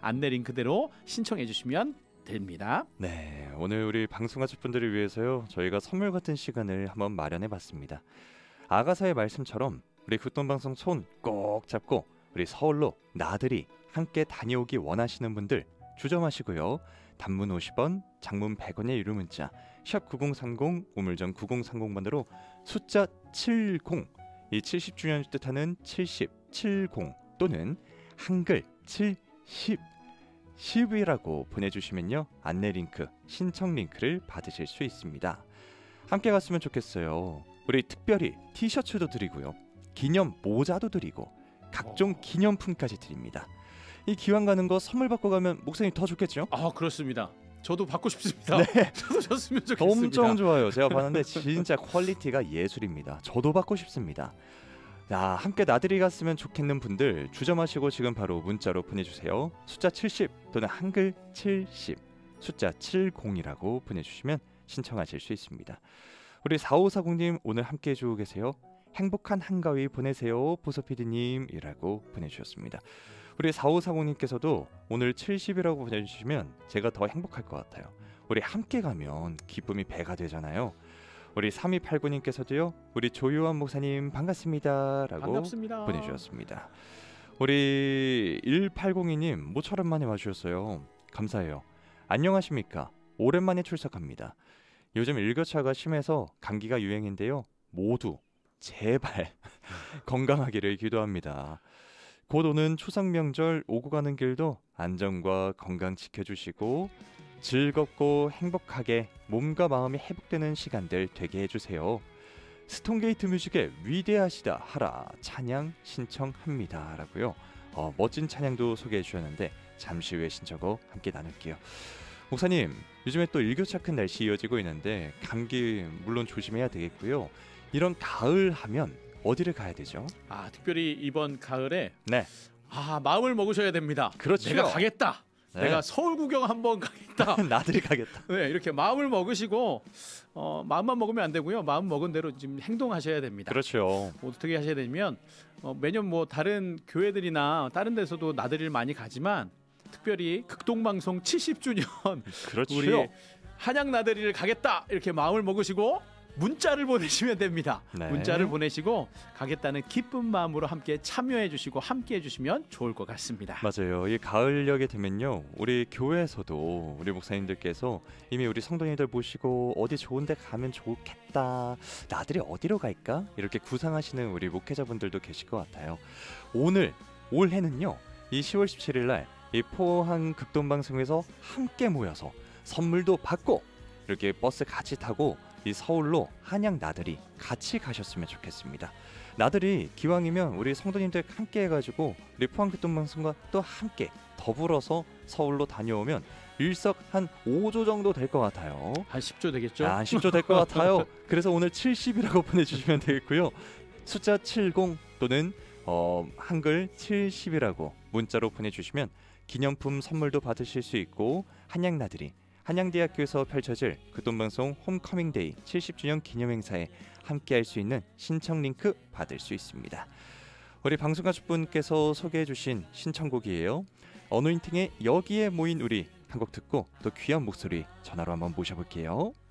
안내 링크대로 신청해 주시면 됩니다. 네, 오늘 우리 방송가족분들을 위해서요, 저희가 선물 같은 시간을 한번 마련해봤습니다. 아가사의 말씀처럼 우리 극동방송 손 꼭 잡고 우리 서울로 나들이 함께 다녀오기 원하시는 분들 주저마시고요. 단문 50원, 장문 100원의 유료 문자 샵 9030 우물정 9030번으로 숫자 70, 이 70주년을 뜻하는 70, 70 또는 한글 70, 10이라고 보내주시면요, 안내 링크, 신청 링크를 받으실 수 있습니다. 함께 갔으면 좋겠어요. 우리 특별히 티셔츠도 드리고요, 기념 모자도 드리고 각종 기념품까지 드립니다. 이 기왕 가는 거 선물 받고 가면 목사님 더 좋겠죠? 아, 그렇습니다. 저도 받고 싶습니다. 네. 저도 줬으면 좋겠습니다. 엄청 좋아요. 제가 봤는데 진짜 퀄리티가 예술입니다. 저도 받고 싶습니다. 자, 함께 나들이 갔으면 좋겠는 분들 주저마시고 지금 바로 문자로 보내주세요. 숫자 70 또는 한글 70, 숫자 70이라고 보내주시면 신청하실 수 있습니다. 우리 4540님 오늘 함께 해주고 계세요. 행복한 한가위 보내세요 보소피디님이라고 보내주셨습니다. 우리 4540님께서도 오늘 70이라고 보내주시면 제가 더 행복할 것 같아요. 우리 함께 가면 기쁨이 배가 되잖아요. 우리 3289님께서도요, 우리 조요한 목사님 반갑습니다 라고 반갑습니다. 보내주셨습니다. 우리 1802님 모처럼 만에 와주셨어요. 감사해요. 안녕하십니까. 오랜만에 출석합니다. 요즘 일교차가 심해서 감기가 유행인데요, 모두 제발 건강하기를 기도합니다. 곧 오는 추석 명절 오고 가는 길도 안전과 건강 지켜주시고 즐겁고 행복하게 몸과 마음이 회복되는 시간들 되게 해주세요. 스톤게이트 뮤직의 위대하시다 하라 찬양 신청합니다 라고요. 멋진 찬양도 소개해 주셨는데 잠시 후에 신청곡 함께 나눌게요. 목사님, 요즘에 또 일교차 큰 날씨 이어지고 있는데 감기 물론 조심해야 되겠고요. 이런 가을 하면 어디를 가야 되죠? 아, 특별히 이번 가을에 네, 마음을 먹으셔야 됩니다. 그렇죠. 내가 가겠다. 네. 내가 서울 구경 한번 가겠다. 나들이 가겠다. 네, 이렇게 마음을 먹으시고 마음만 먹으면 안 되고요. 마음 먹은 대로 지금 행동하셔야 됩니다. 그렇죠. 어떻게 하셔야 되냐면 매년 뭐 다른 교회들이나 다른 데서도 나들이를 많이 가지만 특별히 극동방송 70주년 그렇죠. 우리 한양 나들이를 가겠다 이렇게 마음을 먹으시고 문자를 보내시면 됩니다. 네. 문자를 보내시고 가겠다는 기쁜 마음으로 함께 참여해 주시고 함께 해주시면 좋을 것 같습니다. 맞아요. 이 가을녘에 되면요, 우리 교회에서도 우리 목사님들께서 이미 우리 성도님들 모시고 어디 좋은 데 가면 좋겠다, 나들이 어디로 갈까, 이렇게 구상하시는 우리 목회자분들도 계실 것 같아요. 올해는요, 이 10월 17일 날 이 포항 극동방송에서 함께 모여서 선물도 받고 이렇게 버스 같이 타고 이 서울로 한양 나들이 같이 가셨으면 좋겠습니다. 나들이 기왕이면 우리 성도님들 함께 해가지고 우리 포항극동방송과 또 함께 더불어서 서울로 다녀오면 일석 한 5조 정도 될 것 같아요. 한 10조 되겠죠? 한 10조 될 것 같아요. 그래서 오늘 70이라고 보내주시면 되겠고요. 숫자 70 또는 한글 70이라고 문자로 보내주시면 기념품 선물도 받으실 수 있고 한양 나들이 한양대학교에서 펼쳐질 극동방송 홈커밍데이 70주년 기념행사에 함께할 수 있는 신청 링크 받을 수 있습니다. 우리 방송가족분께서 소개해주신 신청곡이에요. 어노인팅의 여기에 모인 우리 한 곡 듣고 또 귀한 목소리 전화로 한번 모셔볼게요.